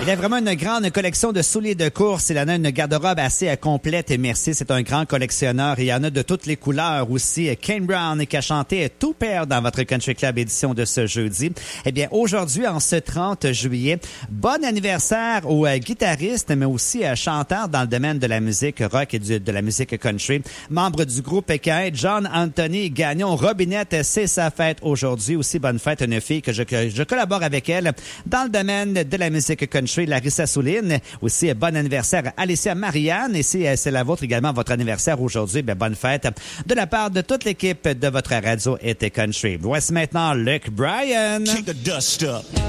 Il a vraiment une grande collection de souliers de course. Il en a une garde-robe assez complète. Et merci, c'est un grand collectionneur. Il y en a de toutes les couleurs aussi. Kane Brown qui a chanté Two Pair dans votre Country Club édition de ce jeudi. Eh bien, aujourd'hui, en ce 30 juillet, bon anniversaire au guitariste, mais aussi chanteur dans le domaine de la musique rock et de la musique country. Membre du groupe Cain, John Anthony Gagnon. Robinette, c'est sa fête aujourd'hui. Aussi, bonne fête à une fille que je collabore avec elle dans le domaine de la musique country, Larissa Souline. Aussi, bon anniversaire à Alicia Marianne. Et si c'est la vôtre également, votre anniversaire aujourd'hui, bonne fête de la part de toute l'équipe de votre radio été country. Voici maintenant Luke Bryan. Kick the dust up.